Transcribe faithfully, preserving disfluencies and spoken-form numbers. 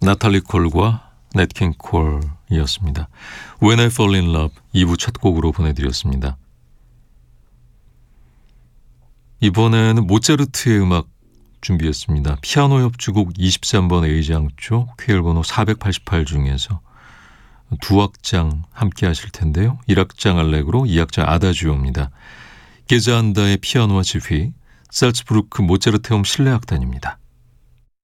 나탈리 콜과 넷 킹 콜이었습니다. When I Fall in Love 이 부 첫 곡으로 보내드렸습니다. 이번에는 모차르트의 음악 준비했습니다. 피아노 협주곡 이십삼 번 A장조 퀘일 번호 사백팔십팔 중에서 두 악장 함께 하실 텐데요. 일 악장 알레그로, 이 악장 아다지오입니다. 게자한다의 피아노와 지휘, 살츠부르크 모차르테움 실내악단입니다.